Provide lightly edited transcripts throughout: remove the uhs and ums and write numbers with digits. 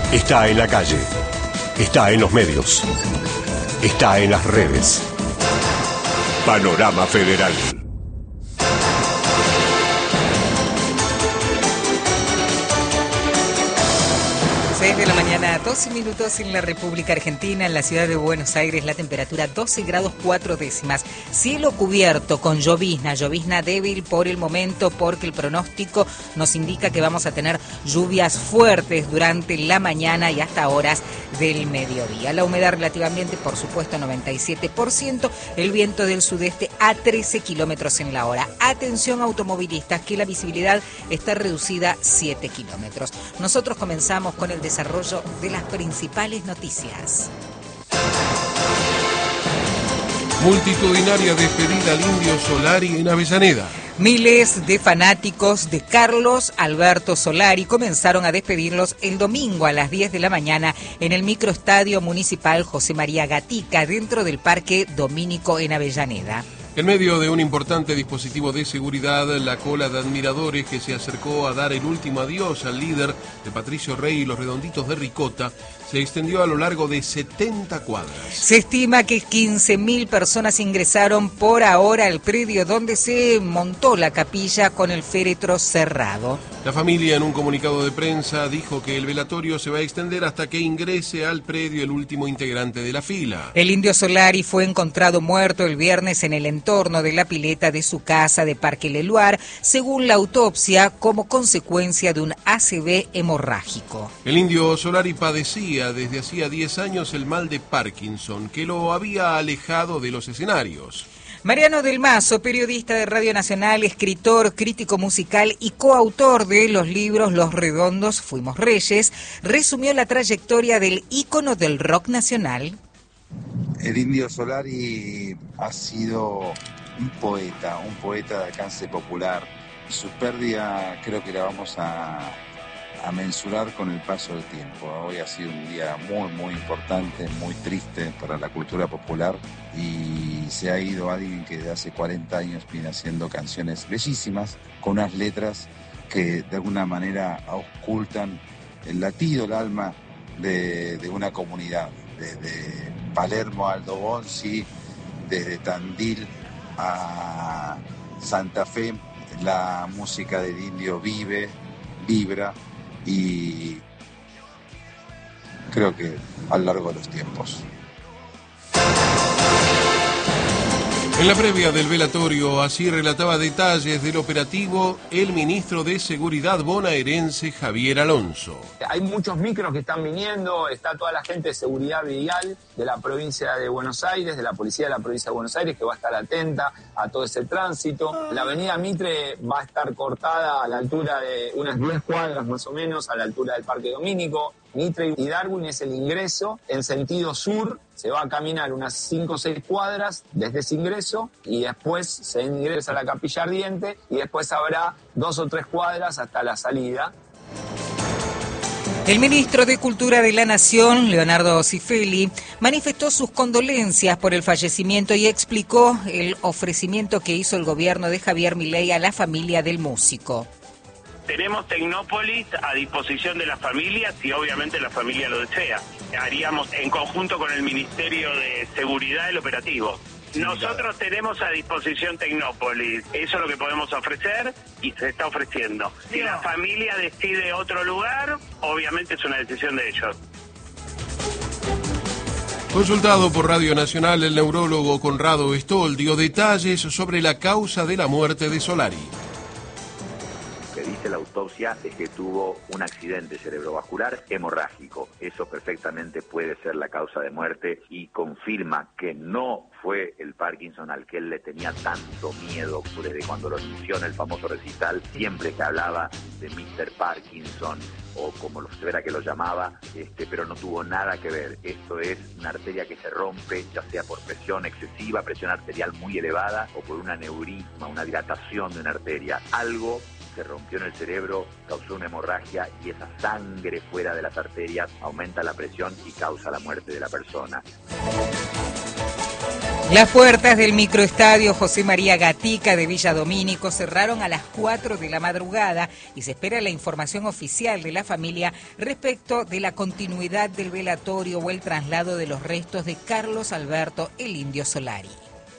Está en la calle, está en los medios, está en las redes. Panorama Federal. 6 de la mañana, 12 minutos en la República Argentina, en la ciudad de Buenos Aires, la temperatura 12 grados 4 décimas. Cielo cubierto con llovizna débil por el momento, porque el pronóstico nos indica que vamos a tener lluvias fuertes durante la mañana y hasta horas del mediodía. La humedad relativamente, por supuesto, 97%, el viento del sudeste a 13 kilómetros en la hora. Atención automovilistas, que la visibilidad está reducida 7 kilómetros. Nosotros comenzamos con el desarrollo de las principales noticias. Multitudinaria despedida al Indio Solari en Avellaneda. Miles de fanáticos de Carlos Alberto Solari comenzaron a despedirlos el domingo a las 10 de la mañana en el microestadio municipal José María Gatica, dentro del Parque Domínico en Avellaneda. En medio de un importante dispositivo de seguridad, la cola de admiradores que se acercó a dar el último adiós al líder de Patricio Rey y los Redonditos de Ricota se extendió a lo largo de 70 cuadras. Se estima que 15.000 personas ingresaron por ahora al predio donde se montó la capilla con el féretro cerrado. La familia, en un comunicado de prensa, dijo que el velatorio se va a extender hasta que ingrese al predio el último integrante de la fila. El Indio Solari fue encontrado muerto el viernes en el entorno de la pileta de su casa de Parque Leluar, según la autopsia, como consecuencia de un ACV hemorrágico. El Indio Solari padecía desde hacía 10 años el mal de Parkinson, que lo había alejado de los escenarios. Mariano del Mazo, periodista de Radio Nacional, escritor, crítico musical y coautor de los libros Los Redondos, Fuimos Reyes, resumió la trayectoria del ícono del rock nacional. El Indio Solari ha sido un poeta de alcance popular. Su pérdida creo que la vamos a mensurar con el paso del tiempo. Hoy ha sido un día muy importante, muy triste para la cultura popular, y se ha ido alguien que de hace 40 años viene haciendo canciones bellísimas, con unas letras que de alguna manera auscultan el latido, el alma de una comunidad, desde Palermo a Aldo Bonzi, desde Tandil a Santa Fe. La música del Indio vibra, y creo que a lo largo de los tiempos. En la previa del velatorio, así relataba detalles del operativo el ministro de Seguridad bonaerense Javier Alonso. Hay muchos micros que están viniendo, está toda la gente de seguridad vial de la provincia de Buenos Aires, de la policía de la provincia de Buenos Aires, que va a estar atenta a todo ese tránsito. La avenida Mitre va a estar cortada a la altura de unas 10 cuadras más o menos, a la altura del Parque Domínico. Mitre y Darwin es el ingreso en sentido sur, se va a caminar unas 5 o 6 cuadras desde ese ingreso y después se ingresa a la Capilla Ardiente y después habrá 2 o 3 cuadras hasta la salida. El ministro de Cultura de la Nación, Leonardo Cifelli, manifestó sus condolencias por el fallecimiento y explicó el ofrecimiento que hizo el gobierno de Javier Milei a la familia del músico. Tenemos Tecnópolis a disposición de las familias y obviamente la familia lo desea. Haríamos en conjunto con el Ministerio de Seguridad el operativo. Nosotros tenemos a disposición Tecnópolis, eso es lo que podemos ofrecer y se está ofreciendo. Si la familia decide otro lugar, obviamente es una decisión de ellos. Consultado por Radio Nacional, el neurólogo Conrado Stoll dio detalles sobre la causa de la muerte de Solari. Que dice la autopsia es que tuvo un accidente cerebrovascular hemorrágico. Eso perfectamente puede ser la causa de muerte y confirma que no fue el Parkinson al que él le tenía tanto miedo desde cuando lo inició en el famoso recital, siempre que hablaba de Mr. Parkinson o como era que lo llamaba, pero no tuvo nada que ver. Esto es una arteria que se rompe, ya sea por presión excesiva, presión arterial muy elevada o por un aneurisma, una dilatación de una arteria. Algo se rompió en el cerebro, causó una hemorragia y esa sangre fuera de las arterias aumenta la presión y causa la muerte de la persona. Las puertas del microestadio José María Gatica de Villa Domínico cerraron a las 4 de la madrugada y se espera la información oficial de la familia respecto de la continuidad del velatorio o el traslado de los restos de Carlos Alberto el Indio Solari.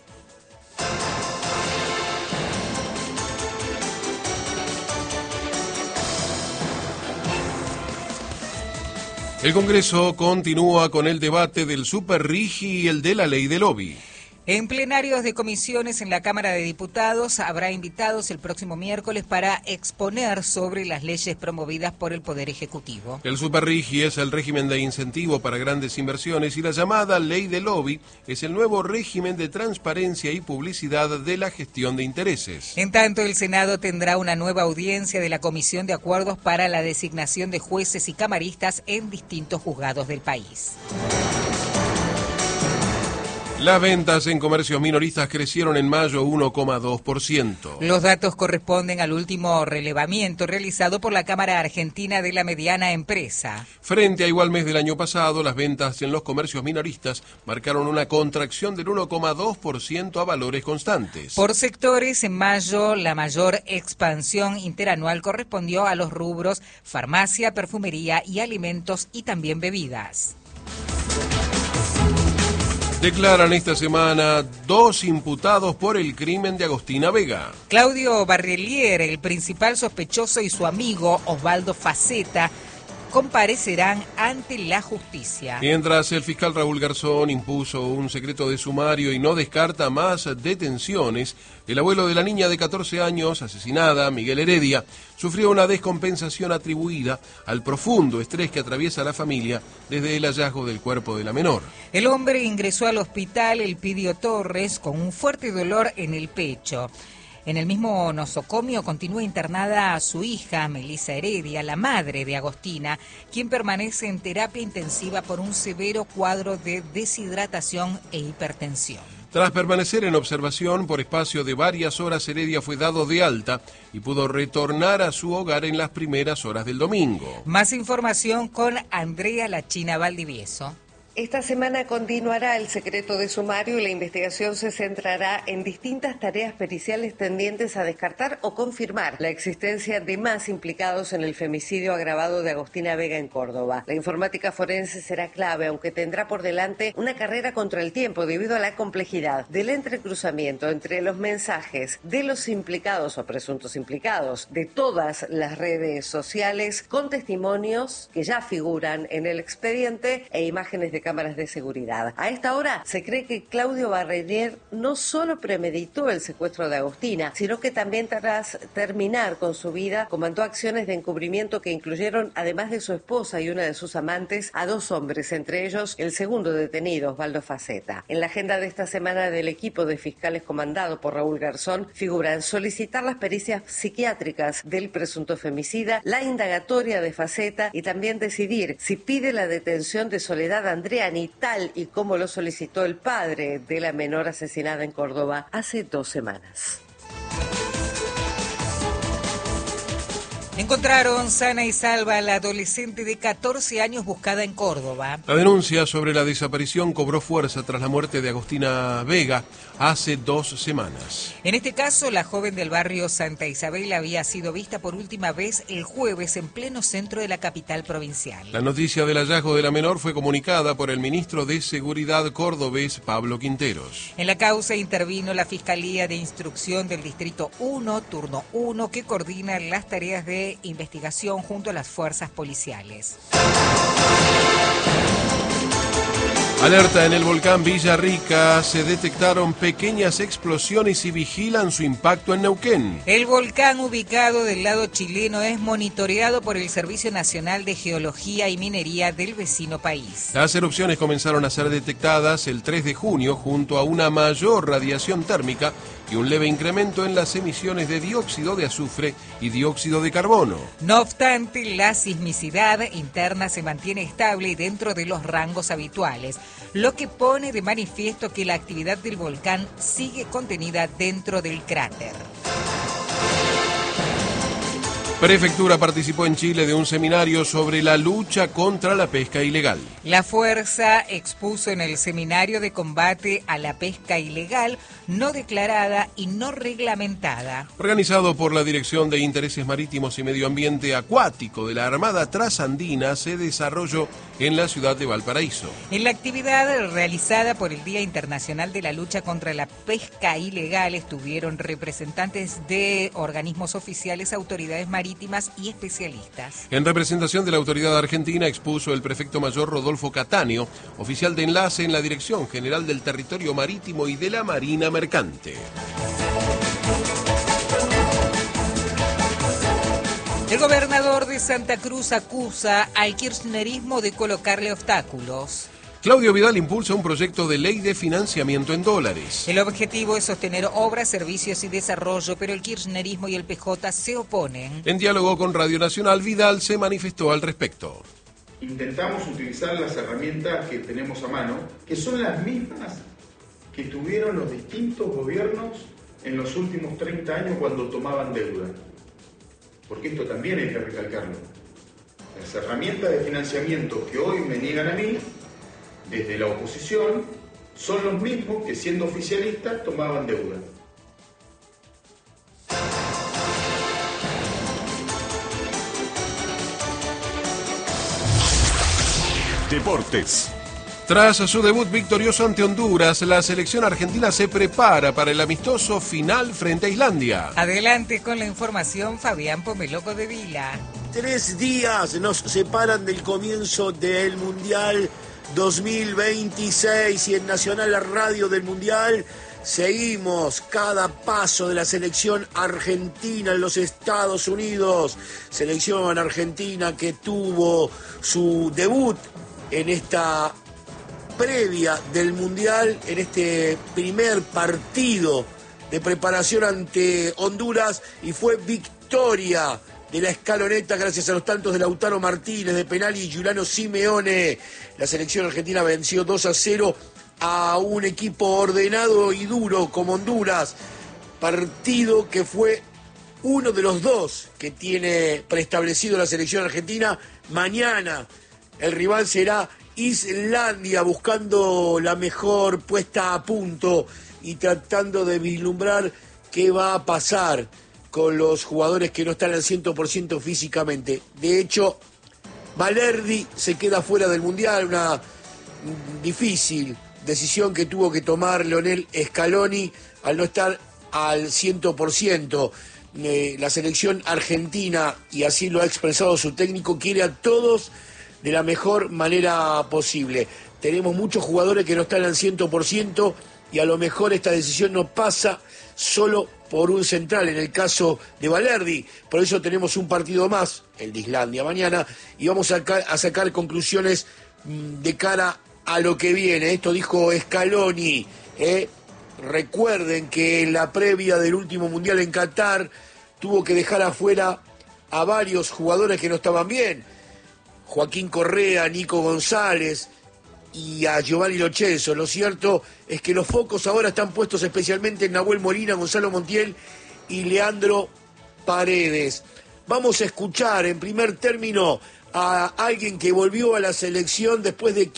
El Congreso continúa con el debate del Superrigi y el de la ley del lobby. En plenarios de comisiones en la Cámara de Diputados habrá invitados el próximo miércoles para exponer sobre las leyes promovidas por el Poder Ejecutivo. El Superrigi es el régimen de incentivo para grandes inversiones y la llamada ley del lobby es el nuevo régimen de transparencia y publicidad de la gestión de intereses. En tanto, el Senado tendrá una nueva audiencia de la Comisión de Acuerdos para la designación de jueces y camaristas en distintos juzgados del país. Las ventas en comercios minoristas crecieron en mayo 1,2%. Los datos corresponden al último relevamiento realizado por la Cámara Argentina de la Mediana Empresa. Frente a igual mes del año pasado, las ventas en los comercios minoristas marcaron una contracción del 1,2% a valores constantes. Por sectores, en mayo la mayor expansión interanual correspondió a los rubros farmacia, perfumería y alimentos y también bebidas. Declaran esta semana 2 imputados por el crimen de Agostina Vega. Claudio Barrelier, el principal sospechoso, y su amigo Osvaldo Faceta comparecerán ante la justicia. Mientras el fiscal Raúl Garzón impuso un secreto de sumario y no descarta más detenciones, el abuelo de la niña de 14 años asesinada, Miguel Heredia, sufrió una descompensación atribuida al profundo estrés que atraviesa la familia desde el hallazgo del cuerpo de la menor. El hombre ingresó al hospital Elpidio Torres con un fuerte dolor en el pecho. En el mismo nosocomio continúa internada su hija, Melissa Heredia, la madre de Agostina, quien permanece en terapia intensiva por un severo cuadro de deshidratación e hipertensión. Tras permanecer en observación por espacio de varias horas, Heredia fue dado de alta y pudo retornar a su hogar en las primeras horas del domingo. Más información con Andrea La China Valdivieso. Esta semana continuará el secreto de sumario y la investigación se centrará en distintas tareas periciales tendientes a descartar o confirmar la existencia de más implicados en el femicidio agravado de Agostina Vega en Córdoba. La informática forense será clave, aunque tendrá por delante una carrera contra el tiempo debido a la complejidad del entrecruzamiento entre los mensajes de los implicados o presuntos implicados de todas las redes sociales con testimonios que ya figuran en el expediente e imágenes de cámaras de seguridad. A esta hora se cree que Claudio Barrelier no solo premeditó el secuestro de Agostina, sino que también tras terminar con su vida comandó acciones de encubrimiento que incluyeron, además de su esposa y una de sus amantes, a 2 hombres, entre ellos el segundo detenido, Osvaldo Faceta. En la agenda de esta semana del equipo de fiscales comandado por Raúl Garzón figuran solicitar las pericias psiquiátricas del presunto femicida, la indagatoria de Faceta y también decidir si pide la detención de Soledad Andrea, ni tal y como lo solicitó el padre de la menor asesinada en Córdoba hace 2 semanas. Encontraron sana y salva a la adolescente de 14 años buscada en Córdoba. La denuncia sobre la desaparición cobró fuerza tras la muerte de Agostina Vega hace 2 semanas. En este caso, la joven del barrio Santa Isabel había sido vista por última vez el jueves en pleno centro de la capital provincial. La noticia del hallazgo de la menor fue comunicada por el ministro de Seguridad cordobés, Pablo Quinteros. En la causa intervino la Fiscalía de Instrucción del Distrito 1, Turno 1, que coordina las tareas de investigación junto a las fuerzas policiales. Alerta en el volcán Villarrica, se detectaron pequeñas explosiones y vigilan su impacto en Neuquén. El volcán ubicado del lado chileno es monitoreado por el Servicio Nacional de Geología y Minería del vecino país. Las erupciones comenzaron a ser detectadas el 3 de junio junto a una mayor radiación térmica y un leve incremento en las emisiones de dióxido de azufre y dióxido de carbono. No obstante, la sismicidad interna se mantiene estable y dentro de los rangos habituales, lo que pone de manifiesto que la actividad del volcán sigue contenida dentro del cráter. Prefectura participó en Chile de un seminario sobre la lucha contra la pesca ilegal. La Fuerza expuso en el seminario de combate a la pesca ilegal, no declarada y no reglamentada. Organizado por la Dirección de Intereses Marítimos y Medio Ambiente Acuático de la Armada Trasandina, se desarrolló en la ciudad de Valparaíso. En la actividad realizada por el Día Internacional de la Lucha contra la Pesca Ilegal estuvieron representantes de organismos oficiales, autoridades marítimas y especialistas. En representación de la autoridad argentina expuso el prefecto mayor Rodolfo Cattaneo, oficial de enlace en la Dirección General del Territorio Marítimo y de la Marina Mercante. El gobernador de Santa Cruz acusa al kirchnerismo de colocarle obstáculos. Claudio Vidal impulsa un proyecto de ley de financiamiento en dólares. El objetivo es sostener obras, servicios y desarrollo, pero el kirchnerismo y el PJ se oponen. En diálogo con Radio Nacional, Vidal se manifestó al respecto. Intentamos utilizar las herramientas que tenemos a mano, que son las mismas que tuvieron los distintos gobiernos en los últimos 30 años cuando tomaban deuda. Porque esto también hay que recalcarlo. Las herramientas de financiamiento que hoy me niegan a mí, desde la oposición, son los mismos que siendo oficialistas tomaban deuda. Deportes. Tras su debut victorioso ante Honduras, la selección argentina se prepara para el amistoso final frente a Islandia. Adelante con la información, Fabián Pomeloco de Vila. 3 días nos separan del comienzo del Mundial 2026 y en Nacional, la radio del Mundial, seguimos cada paso de la selección argentina en los Estados Unidos. Selección argentina que tuvo su debut en esta previa del Mundial, en este primer partido de preparación ante Honduras, y fue victoria de la escaloneta gracias a los tantos de Lautaro Martínez, de penal, y Giuliano Simeone. La selección argentina venció 2-0 a un equipo ordenado y duro como Honduras, partido que fue uno de los dos que tiene preestablecido la selección argentina. Mañana el rival será Islandia, buscando la mejor puesta a punto y tratando de vislumbrar qué va a pasar con los jugadores que no están al 100% físicamente. De hecho, Balerdi se queda fuera del Mundial, una difícil decisión que tuvo que tomar Lionel Scaloni al no estar al 100%. La selección argentina, y así lo ha expresado su técnico, quiere a todos de la mejor manera posible. Tenemos muchos jugadores que no están al 100% y a lo mejor esta decisión no pasa solo por un central, en el caso de Balerdi. Por eso tenemos un partido más, el de Islandia, mañana, y vamos a sacar conclusiones de cara a lo que viene. Esto dijo Scaloni. Recuerden que en la previa del último Mundial en Qatar tuvo que dejar afuera a varios jugadores que no estaban bien. Joaquín Correa, Nico González y a Giovanni Lo Celso. Lo cierto es que los focos ahora están puestos especialmente en Nahuel Molina, Gonzalo Montiel y Leandro Paredes. Vamos a escuchar en primer término a alguien que volvió a la selección después de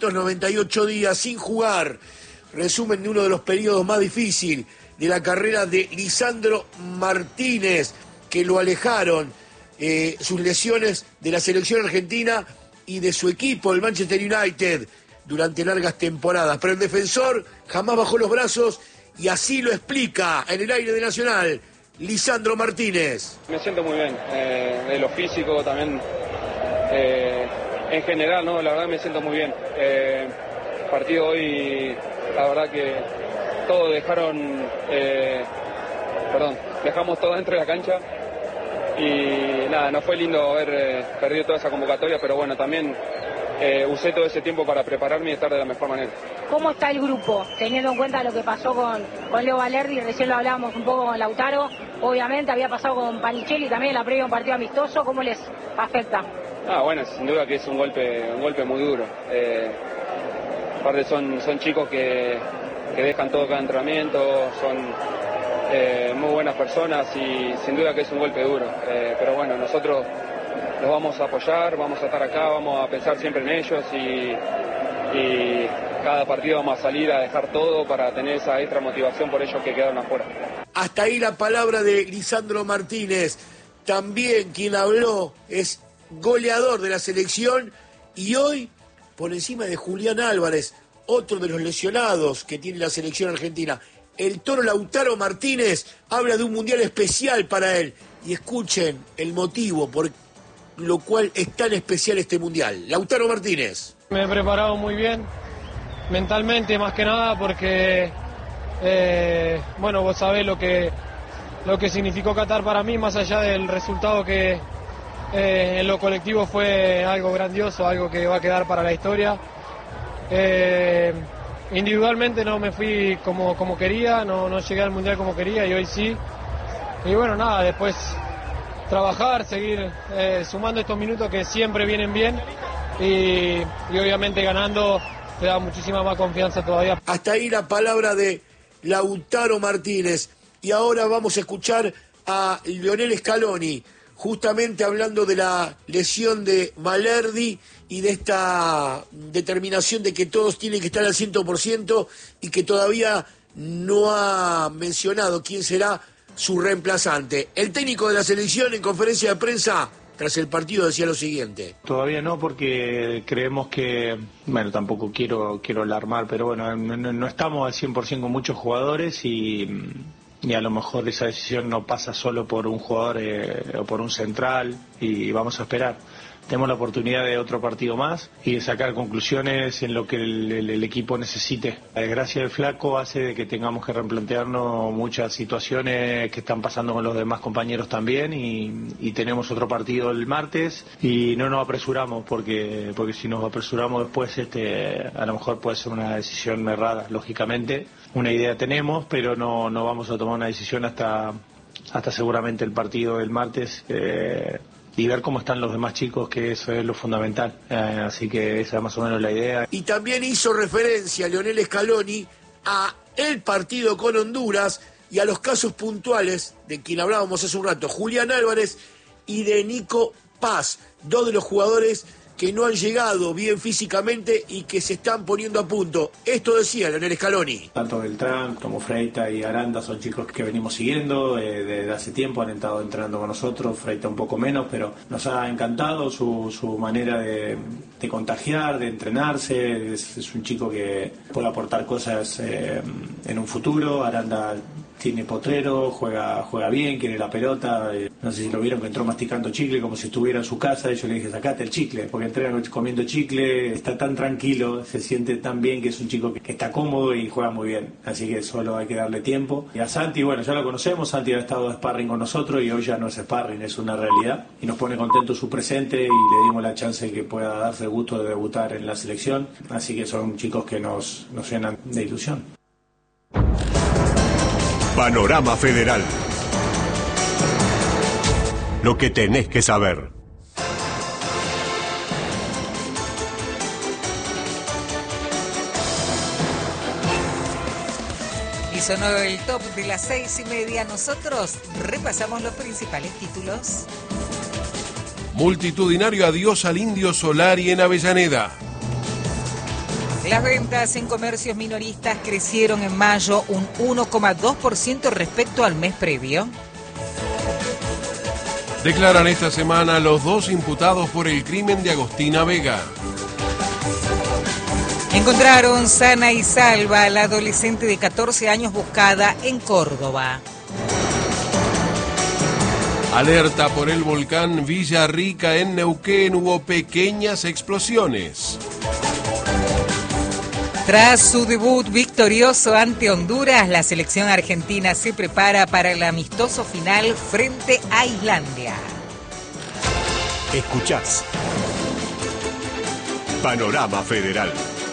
598 días sin jugar. Resumen de uno de los periodos más difíciles de la carrera de Lisandro Martínez, que lo alejaron sus lesiones de la selección argentina y de su equipo, el Manchester United, durante largas temporadas. Pero el defensor jamás bajó los brazos y así lo explica en el aire de Nacional Lisandro Martínez. Me siento muy bien, de lo físico también, en general, ¿no? La verdad me siento muy bien. Partido hoy, la verdad que todos dejamos todo dentro de la cancha. Y nada, no fue lindo haber perdido toda esa convocatoria, pero bueno, también usé todo ese tiempo para prepararme y estar de la mejor manera. ¿Cómo está el grupo, teniendo en cuenta lo que pasó con Leo Balerdi? Recién lo hablábamos un poco con Lautaro, obviamente había pasado con Panichelli también en la previa, un partido amistoso. ¿Cómo les afecta? Bueno, sin duda que es un golpe muy duro. Aparte son chicos que dejan todo cada entrenamiento, muy buenas personas y sin duda que es un golpe duro. Pero bueno, nosotros los vamos a apoyar, vamos a estar acá, vamos a pensar siempre en ellos y cada partido vamos a salir a dejar todo para tener esa extra motivación por ellos que quedaron afuera. Hasta ahí la palabra de Lisandro Martínez. También quien habló es goleador de la selección y hoy por encima de Julián Álvarez, otro de los lesionados que tiene la selección argentina. El Toro Lautaro Martínez habla de un mundial especial para él. Y escuchen el motivo por lo cual es tan especial este mundial. Lautaro Martínez. Me he preparado muy bien, mentalmente más que nada, porque bueno, vos sabés lo que significó Qatar para mí, más allá del resultado que en lo colectivo fue algo grandioso, algo que va a quedar para la historia. Individualmente no me fui como quería, no llegué al mundial como quería y hoy sí. Y bueno, nada, después trabajar, seguir sumando estos minutos que siempre vienen bien y obviamente ganando te da muchísima más confianza todavía. Hasta ahí la palabra de Lautaro Martínez. Y ahora vamos a escuchar a Lionel Scaloni, justamente hablando de la lesión de Balerdi y de esta determinación de que todos tienen que estar al 100% y que todavía no ha mencionado quién será su reemplazante. El técnico de la selección en conferencia de prensa tras el partido decía lo siguiente. Todavía no, porque creemos que, bueno, tampoco quiero alarmar, pero bueno, no estamos al 100% con muchos jugadores y a lo mejor esa decisión no pasa solo por un jugador o por un central y vamos a esperar. Tenemos la oportunidad de otro partido más y de sacar conclusiones en lo que el equipo necesite. La desgracia del Flaco hace de que tengamos que replantearnos muchas situaciones que están pasando con los demás compañeros también y tenemos otro partido el martes y no nos apresuramos porque si nos apresuramos después a lo mejor puede ser una decisión errada, lógicamente. Una idea tenemos, pero no vamos a tomar una decisión hasta seguramente el partido del martes. Y ver cómo están los demás chicos, que eso es lo fundamental. Así que esa es más o menos la idea. Y también hizo referencia Lionel Scaloni a el partido con Honduras y a los casos puntuales de quien hablábamos hace un rato, Julián Álvarez y de Nico Paz, dos de los jugadores que no han llegado bien físicamente y que se están poniendo a punto. Esto decía Lionel Scaloni. Tanto Beltrán como Freita y Aranda son chicos que venimos siguiendo desde hace tiempo, han estado entrenando con nosotros, Freita un poco menos, pero nos ha encantado su manera de contagiar, de entrenarse. Es un chico que puede aportar cosas en un futuro. Aranda tiene potrero, juega bien, quiere la pelota. No sé si lo vieron que entró masticando chicle como si estuviera en su casa. Y yo le dije, sacate el chicle, porque entrena comiendo chicle, está tan tranquilo, se siente tan bien, que es un chico que está cómodo y juega muy bien. Así que solo hay que darle tiempo. Y a Santi, bueno, ya lo conocemos, Santi ha estado de sparring con nosotros y hoy ya no es sparring, es una realidad. Y nos pone contento su presente y le dimos la chance de que pueda darse el gusto de debutar en la selección. Así que son chicos que nos llenan de ilusión. Panorama Federal. Lo que tenés que saber. Y sonó el top de las 6:30. Nosotros repasamos los principales títulos. Multitudinario adiós al Indio Solari en Avellaneda. Las ventas en comercios minoristas crecieron en mayo un 1,2% respecto al mes previo. Declaran esta semana los dos imputados por el crimen de Agostina Vega. Encontraron sana y salva a la adolescente de 14 años buscada en Córdoba. Alerta por el volcán Villarrica en Neuquén, hubo pequeñas explosiones. Tras su debut victorioso ante Honduras, la selección argentina se prepara para el amistoso final frente a Islandia. Escuchás Panorama Federal.